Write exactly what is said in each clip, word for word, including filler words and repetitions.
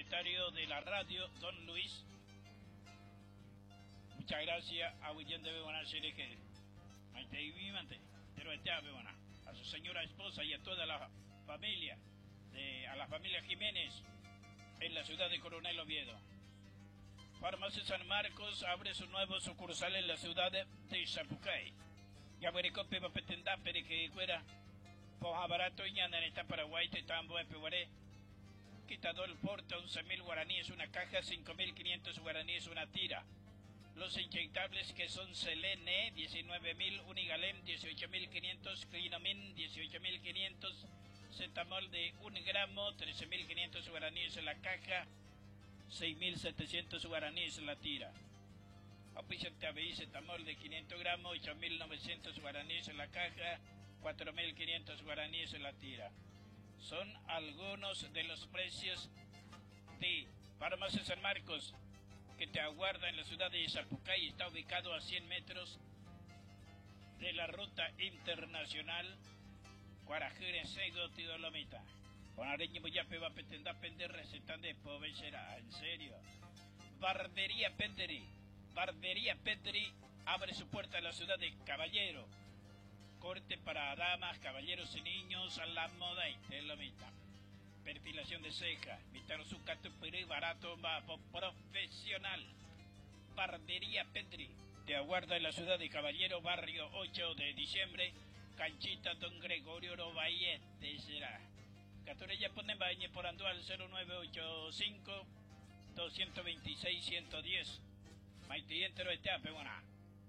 secretario de la radio, don Luis. Muchas gracias a William de Bebana Xereje, Maite y Vivante, pero este a Bebana, a su señora esposa y a toda la familia, de, a la familia Jiménez, en la ciudad de Coronel Oviedo. Farmacia San Marcos abre su nuevo sucursal en la ciudad de, de Zapucay. Ya veré copia para pretender pero que fuera poja barato y anda en esta Paraguay te tambo de peguaré. Quitador porta once mil guaraníes una caja, cinco mil quinientos guaraníes una tira. Los inyectables que son Selene, diecinueve mil, Unigalem, dieciocho mil quinientos, Clinomin, dieciocho mil quinientos, Cetamol de un gramo, trece mil quinientos guaraníes en la caja, seis mil setecientos guaraníes en la tira. Opicia T B I Cetamol de quinientos gramos, ocho mil novecientos guaraníes en la caja, cuatro mil quinientos guaraníes en la tira. Son algunos de los precios de Farmacia San Marcos, que te aguarda en la ciudad de Zapucay. Está ubicado a cien metros de la ruta internacional Guarajere Sego Tidolomita. Ponareño Muyape va a pretender pender recetan de povechera, en serio. Bardería Pedri, Bardería Pedri abre su puerta en la ciudad de Caballero. Corte para damas, caballeros y niños a la moda y telomita. Perfilación de ceja, mitad su catupiri barato, vapo profesional. Bardería Pedri te aguarda en la ciudad de Caballero, barrio ocho de diciembre, canchita Don Gregorio Robayete será. Caturella ponen bañe por andual cero nueve ocho cinco, dos dos seis, ciento diez. Maite entero este ape buena.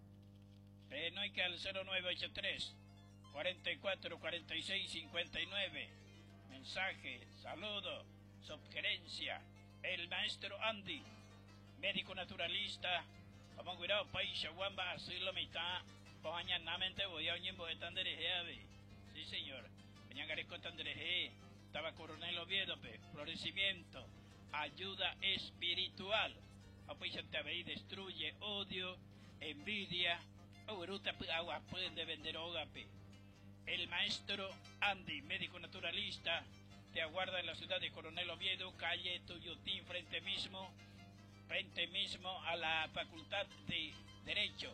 Penoica al cero nueve ocho tres, cuarenta y cuatro, cuarenta y seis, cincuenta y nueve. Mensaje, saludo, sugerencia, el maestro Andy, médico naturalista, como cuidado país, Wamba, asilo mitad, pojaña namente voy a un de Tandereje, sí señor, Peñangareco Tandereje, estaba Coronel Oviedo, florecimiento, ayuda espiritual, apoya T V I, destruye odio, envidia, Uruta agua pueden de vender ogape. El maestro Andy, médico naturalista, te aguarda en la ciudad de Coronel Oviedo, calle Tuyutín, frente mismo, frente mismo a la Facultad de Derecho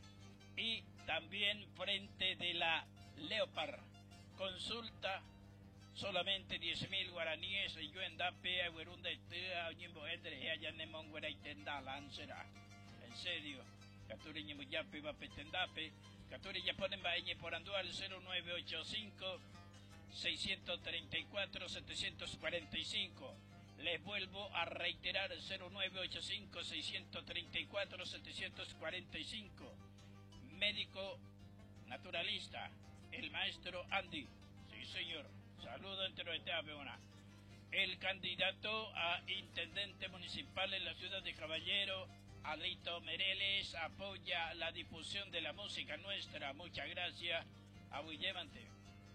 y también frente de la Leopard. Consulta solamente diez mil guaraníes y yo en dape a Werunda Estea, Ñimbo Edre, allá en Monguera y Tenda Lancera. En serio, Caturiña Muyape va a petendape. Caturi ya ponen bañe por andual cero nueve ocho cinco, seis tres cuatro, siete cuatro cinco. Les vuelvo a reiterar cero nueve ocho cinco, seis tres cuatro, siete cuatro cinco. Médico naturalista, el maestro Andy. Sí señor, saludo entre los una. El candidato a intendente municipal en la ciudad de Caballero, Alito Mereles, apoya la difusión de la música nuestra. Muchas gracias a Willemante.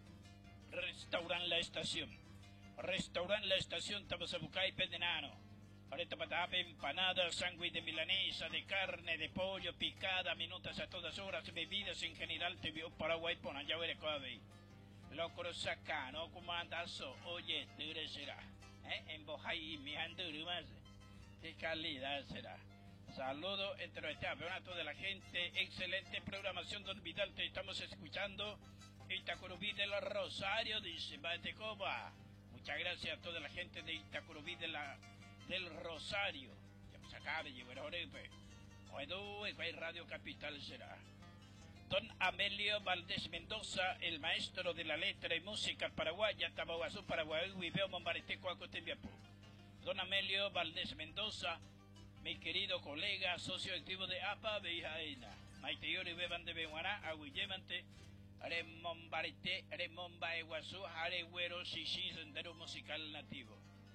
Restauran la estación. Restauran la estación Tabasabucay Pedenano. Ahorita patape, empanadas, sándwich de milanesa, de carne, de pollo, picada, minutas a todas horas, bebidas en general, te vio Paraguay, por allá veré cobe. Locro sacano, como andazo, oye, te será. ¿Eh? En Bojay, mi anduru más. ¿Qué calidad será? Saludo entre a toda la gente, excelente programación, don Vidal, te estamos escuchando. Itacurubí del Rosario, dice Batecoba. Muchas gracias a toda la gente de Itacurubí de la, del Rosario. Ya me sacaron, llevo el orepe. Oedu, y Radio Capital será. Don Amelio Valdés Mendoza, el maestro de la letra y música paraguaya, Tabaguazú, Paraguay, Huiveo, Mombareteco, Acotembiapú. Don Amelio Valdés Mendoza, mi querido colega, socio activo de A P A, Beijaena, Maiteyori Beban de Beguaná, Aguillemante, Aremombarete, Aremomba Eguazú, Aregüero, Xixi, Sendero Musical Nativo.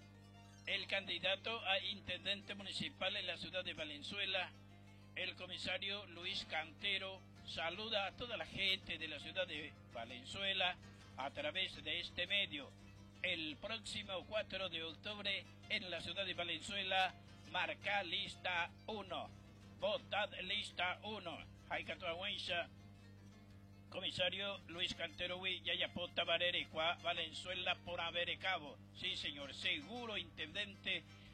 El candidato a intendente municipal en la ciudad de Valenzuela, el comisario Luis Cantero, saluda a toda la gente de la ciudad de Valenzuela a través de este medio. El próximo cuatro de octubre en la ciudad de Valenzuela, marca lista uno, votad lista uno. Haikatuahuencha, comisario Luis Cantero, Yayapota, Barerecua, Valenzuela, por Averecabo. Sí, señor, seguro intendente